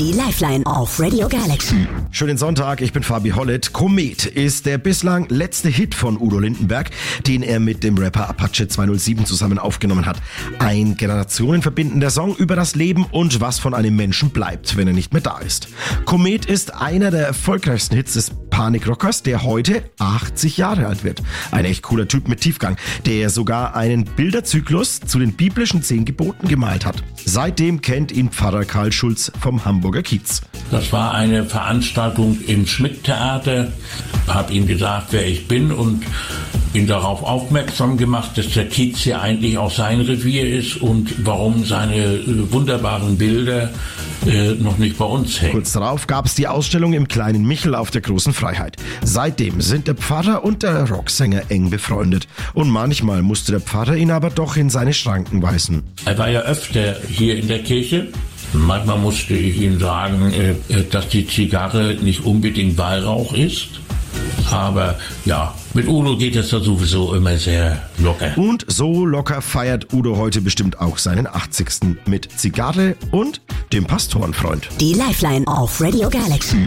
Die Lifeline auf Radio Galaxy. Schönen Sonntag, ich bin Fabi Hollett. Komet ist der bislang letzte Hit von Udo Lindenberg, den er mit dem Rapper Apache 207 zusammen aufgenommen hat. Ein generationenverbindender Song über das Leben und was von einem Menschen bleibt, wenn er nicht mehr da ist. Komet ist einer der erfolgreichsten Hits des Panikrockers, der heute 80 Jahre alt wird. Ein echt cooler Typ mit Tiefgang, der sogar einen Bilderzyklus zu den biblischen 10 Geboten gemalt hat. Seitdem kennt ihn Pfarrer Karl Schulz vom Hamburger Kiez. Das war eine Veranstaltung im Schmidt-Theater. Habe ihm gesagt, wer ich bin und ihn darauf aufmerksam gemacht, dass der Kiez hier eigentlich auch sein Revier ist und warum seine wunderbaren Bilder noch nicht bei uns hängen. Kurz darauf gab es die Ausstellung im Kleinen Michel auf der Großen Freiheit. Seitdem sind der Pfarrer und der Rocksänger eng befreundet. Und manchmal musste der Pfarrer ihn aber doch in seine Schranken weisen. Er war ja öfter hier in der Kirche. Manchmal musste ich ihm sagen, dass die Zigarre nicht unbedingt Weihrauch ist. Aber ja, mit Udo geht es da sowieso immer sehr locker. Und so locker feiert Udo heute bestimmt auch seinen 80. mit Zigarre und dem Pastorenfreund. Die Lifeline auf Radio Galaxy.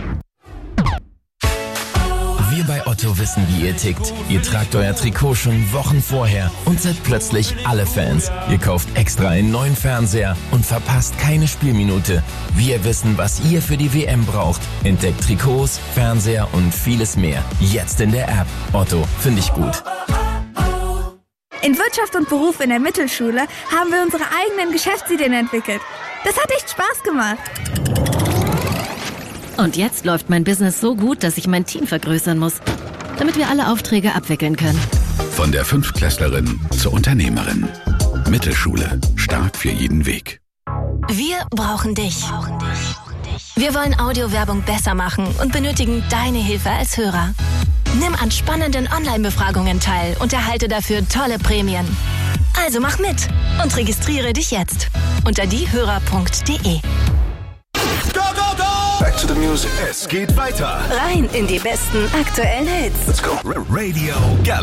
Wir bei Otto wissen, wie ihr tickt. Ihr tragt euer Trikot schon Wochen vorher und seid plötzlich alle Fans. Ihr kauft extra einen neuen Fernseher und verpasst keine Spielminute. Wir wissen, was ihr für die WM braucht. Entdeckt Trikots, Fernseher und vieles mehr. Jetzt in der App. Otto, finde ich gut. In Wirtschaft und Beruf in der Mittelschule haben wir unsere eigenen Geschäftsideen entwickelt. Das hat echt Spaß gemacht. Und jetzt läuft mein Business so gut, dass ich mein Team vergrößern muss, damit wir alle Aufträge abwickeln können. Von der Fünftklässlerin zur Unternehmerin. Mittelschule. Stark für jeden Weg. Wir brauchen dich. Wir wollen Audiowerbung besser machen und benötigen deine Hilfe als Hörer. Nimm an spannenden Online-Befragungen teil und erhalte dafür tolle Prämien. Also mach mit und registriere dich jetzt unter diehörer.de. Back to the music. Es geht weiter. Rein in die besten aktuellen Hits. Let's go. Radio Galaxy.